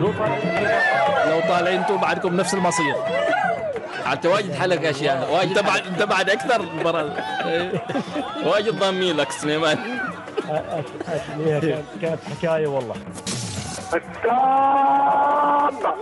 لو طالعين انتم بعدكم نفس المصير. انت واجد حلقة اشياء واجد. انت بعد اكثر واجد ضامين لك سليمان. كانت حكايه والله. السامة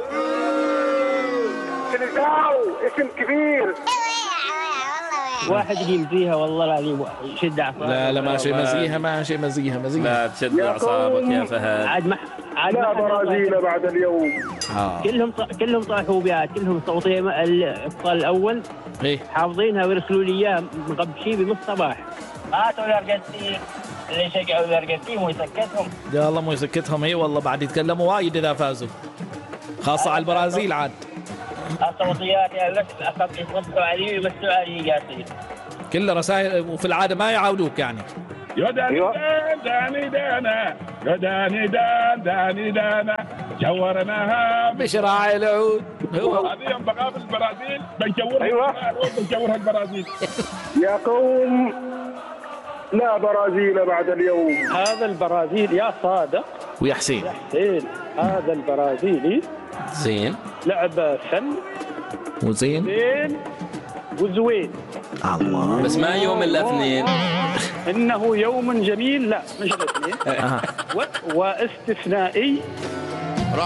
سلساو اسم كبير. واحد يجيب فيها والله العظيم يشد اعصابه. لا ماشي مزيها. لا تشد اعصابك يا فهد. عاد لا برازيل بعد اليوم. كلهم طاحوا بها، كلهم صوتيه الابطال الاول ايه حافظينها ويرسلوا لي اياها مغبشين بنص صباح. هاتوا الارجنتين اللي يشجعوا الارجنتين ويسكتهم. يا الله مو يسكتهم. اي والله بعد يتكلموا وايد اذا فازوا، خاصه على البرازيل. عاد الصوتيات يا بس يصدوا علي ويمسوا علي قاسين كل رسائل، وفي العاده ما يعاودوك يعني. يا داني دانا يا داني دانا جورناها بشراع العود. هذه يوم بقابل البرازيل بنجورها. بنجورها البرازيل. يا قوم لا برازيل بعد اليوم. هذا البرازيل يا صادق ويا حسين هذا البرازيلي زين لعبة فن وزين زين وزوين. الله. بس ما يوم الاثنين. إنه يوم جميل. لا مش الاثنين. واستثنائي